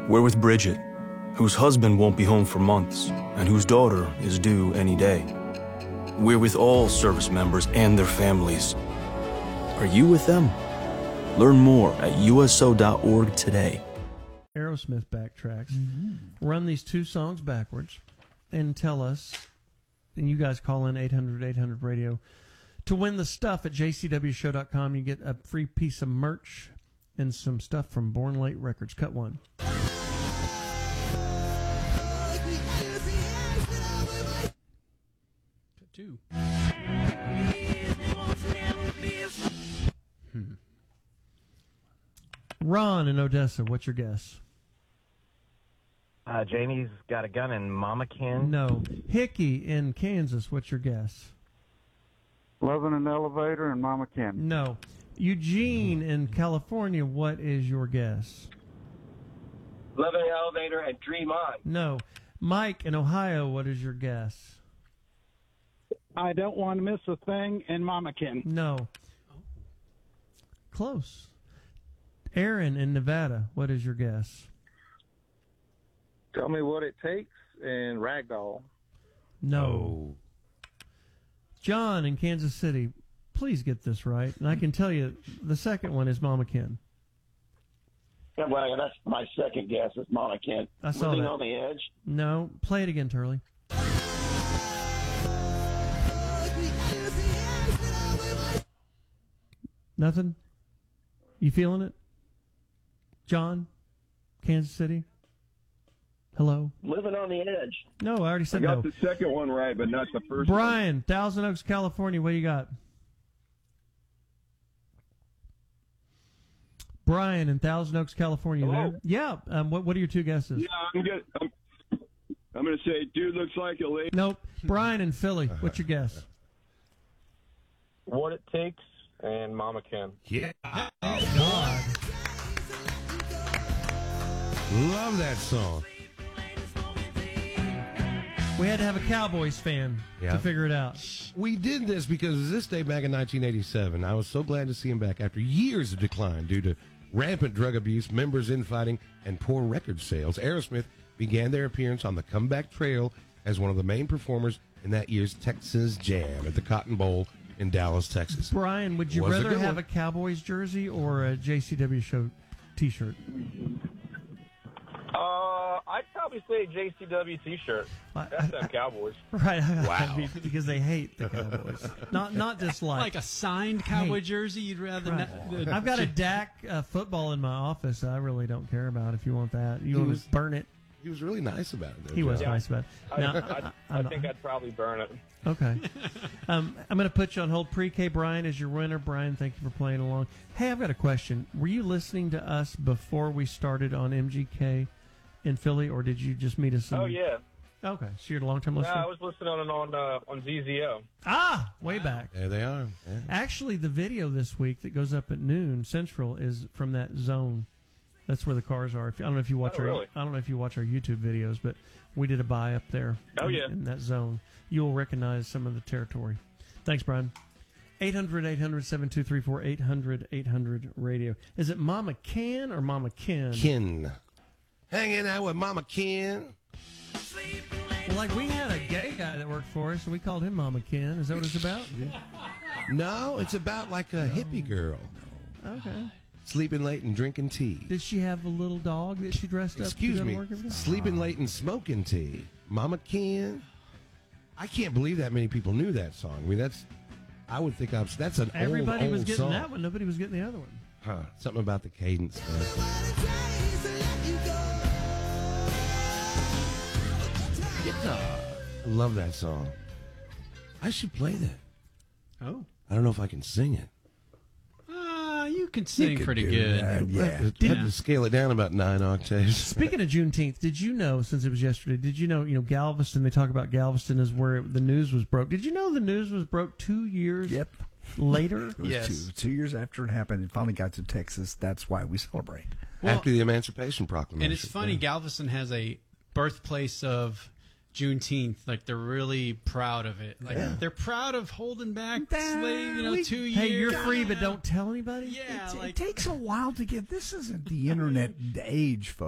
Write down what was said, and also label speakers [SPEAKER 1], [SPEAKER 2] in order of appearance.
[SPEAKER 1] We're with Bridget, whose husband won't be home for months and whose daughter is due any day. We're with all service members and their families. Are you with them? Learn more at uso.org today.
[SPEAKER 2] Aerosmith backtracks. Run these two songs backwards and tell us, and you guys call in 800-800-RADIO, to win the stuff at jcwshow.com. You get a free piece of merch and some stuff from Born Late Records. Cut one.
[SPEAKER 3] Cut two.
[SPEAKER 2] Ron in Odessa, what's your guess?
[SPEAKER 4] Jamie's Got a Gun and Mama Ken.
[SPEAKER 2] No. Hickey in Kansas, what's your guess?
[SPEAKER 5] Love in an Elevator and Mama Ken.
[SPEAKER 2] No. Eugene in California, what is your guess?
[SPEAKER 6] Love in an Elevator and Dream On.
[SPEAKER 2] No. Mike in Ohio, what is your guess?
[SPEAKER 7] I Don't Want to Miss a Thing and Mama Ken.
[SPEAKER 2] No. Close. Aaron in Nevada, what is your guess?
[SPEAKER 8] Tell Me What It Takes and Ragdoll.
[SPEAKER 2] No. John in Kansas City, please get this right. And I can tell you the second one is Mama Ken.
[SPEAKER 6] Yeah, well, that's my second guess. It's Mama Ken.
[SPEAKER 2] I saw
[SPEAKER 6] Living
[SPEAKER 2] that.
[SPEAKER 6] on the Edge.
[SPEAKER 2] No. Play it again, Turley. Nothing? You feeling it? John? Kansas City? Hello?
[SPEAKER 6] Living on the Edge.
[SPEAKER 2] No, I already
[SPEAKER 8] I
[SPEAKER 2] said
[SPEAKER 8] got
[SPEAKER 2] no.
[SPEAKER 8] the second one right, but not the first
[SPEAKER 2] Brian, Thousand Oaks, California, what do you got? Brian in Thousand Oaks, California.
[SPEAKER 8] Hello?
[SPEAKER 2] There? Yeah. What are your two guesses?
[SPEAKER 8] one. Yeah, I'm going to say, Dude Looks Like a Lady.
[SPEAKER 2] Nope. Brian in Philly, what's your guess?
[SPEAKER 4] What It Takes and Mama Ken.
[SPEAKER 9] Yeah.
[SPEAKER 2] God.
[SPEAKER 9] Love that song.
[SPEAKER 2] We had to have a Cowboys fan
[SPEAKER 9] Yeah.
[SPEAKER 2] to figure it out.
[SPEAKER 9] We did this because this day back in 1987, I was so glad to see him back after years of decline due to rampant drug abuse, members infighting, and poor record sales. Aerosmith began their appearance on the comeback trail as one of the main performers in that year's Texas Jam at the Cotton Bowl in Dallas, Texas.
[SPEAKER 2] Brian, would you
[SPEAKER 9] Was a
[SPEAKER 2] rather
[SPEAKER 9] good
[SPEAKER 2] have
[SPEAKER 9] one.
[SPEAKER 2] a Cowboys jersey or a JCW show T-shirt?
[SPEAKER 4] I'd probably say JCW T-shirt. That's them Cowboys.
[SPEAKER 2] Right.
[SPEAKER 9] Wow.
[SPEAKER 2] Because they hate the Cowboys. Not dislike.
[SPEAKER 3] Like a signed cowboy
[SPEAKER 2] Hey.
[SPEAKER 3] jersey, you'd rather
[SPEAKER 2] Right.
[SPEAKER 3] not.
[SPEAKER 2] I've got a Dak football in my office I really don't care about. If you want that, you want to burn it.
[SPEAKER 9] He was really nice about it, though.
[SPEAKER 2] He was
[SPEAKER 9] John.
[SPEAKER 2] nice about it. Now,
[SPEAKER 4] I think I'd probably burn it.
[SPEAKER 2] Okay. I'm going to put you on hold. Pre-K Brian is your winner. Brian, thank you for playing along. Hey, I've got a question. Were you listening to us before we started on MGK in Philly, or did you just meet us?
[SPEAKER 4] Oh, yeah.
[SPEAKER 2] Okay, so you're a long-time
[SPEAKER 4] Yeah,
[SPEAKER 2] listener?
[SPEAKER 4] I was listening on ZZO.
[SPEAKER 2] Ah, way back.
[SPEAKER 9] There they are. Yeah.
[SPEAKER 2] Actually, the video this week that goes up at noon Central is from that zone. That's where the cars are. I don't know if you watch
[SPEAKER 4] really?
[SPEAKER 2] I don't know if you watch our YouTube videos, but we did a buy up there.
[SPEAKER 4] Oh, yeah.
[SPEAKER 2] In that zone, you'll recognize some of the territory. Thanks, Brian. 800-800-7234, 800-800-RADIO. Is it Mama Ken or Mama Ken?
[SPEAKER 9] Ken. Hanging out with Mama Ken.
[SPEAKER 2] Well, like we had a gay guy that worked for us, and we called him Mama Ken. Is that what it's about?
[SPEAKER 9] No, it's about like a hippie girl.
[SPEAKER 2] Okay.
[SPEAKER 9] Sleeping late and drinking tea.
[SPEAKER 2] Did she have a little dog that she dressed up
[SPEAKER 9] Excuse
[SPEAKER 2] to go
[SPEAKER 9] me.
[SPEAKER 2] to work every day?
[SPEAKER 9] Sleeping late and smoking tea. Mama Ken. I can't believe that many people knew that song. I mean, I would think that's an
[SPEAKER 2] Everybody
[SPEAKER 9] old
[SPEAKER 2] was getting
[SPEAKER 9] song.
[SPEAKER 2] that one. Nobody was getting the other one.
[SPEAKER 9] Huh. Something about the cadence. I love that song. I should play that.
[SPEAKER 3] Oh.
[SPEAKER 9] I don't know if I can sing it.
[SPEAKER 3] You can sing pretty good.
[SPEAKER 9] I had to scale it down about 9 octaves.
[SPEAKER 2] Speaking of Juneteenth, did you know, since it was yesterday, did you know, Galveston, they talk about Galveston as where the news was broke. Did you know the news was broke 2 years later?
[SPEAKER 10] It was two years after it happened. It finally got to Texas. That's why we celebrate.
[SPEAKER 3] Well,
[SPEAKER 9] After the Emancipation Proclamation.
[SPEAKER 3] And it's funny, Galveston has a birthplace of Juneteenth. Like, they're really proud of it. Like, they're proud of holding back slave, 2 years.
[SPEAKER 2] Hey, you're free, but don't tell anybody?
[SPEAKER 3] Yeah,
[SPEAKER 10] It takes a while to get. This isn't the internet age, folks.